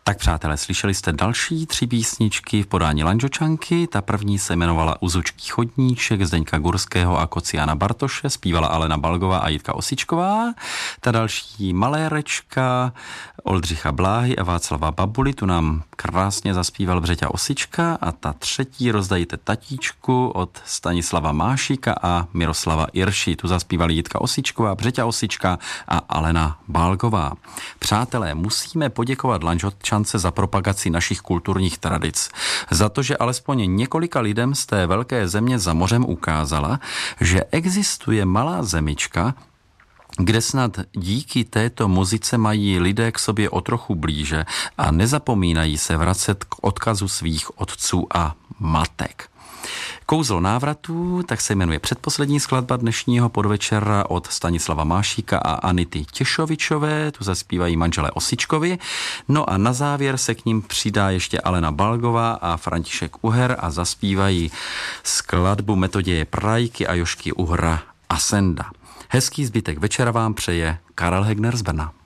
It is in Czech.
Tak přátelé, slyšeli jste další 3 písničky v podání Lanžočanky. Ta první se jmenovala Uzučký chodníček Zdeňka Gurského a Kociana Bartoše, zpívala Alena Balgová a Jitka Osičková. Ta další Malérečka Oldřicha Bláhy a Václava Babuly, tu nám krásně zaspíval Břeťa Osička, a ta třetí Rozdajte tatíčku od Stanislava Mášíka a Miroslava Irši, tu zaspívali Jitka Osičková, Břeťa Osička a Alena Balgová. Přátelé, musíme poděkovat Lanžhotčance za propagaci našich kulturních tradic. Za to, že alespoň několika lidem z té velké země za mořem ukázala, že existuje malá zemička, kde snad díky této muzice mají lidé k sobě o trochu blíže a nezapomínají se vracet k odkazu svých otců a matek. Kouzlo návratu, tak se jmenuje předposlední skladba dnešního podvečera od Stanislava Mášíka a Anity Těšovičové, tu zaspívají manželé Osičkovi. No a na závěr se k ním přidá ještě Alena Balgová a František Uher a zaspívají skladbu Metoděje Prajky a Jožky Uhra a Senda. Hezký zbytek večera vám přeje Karel Hegner z Brna.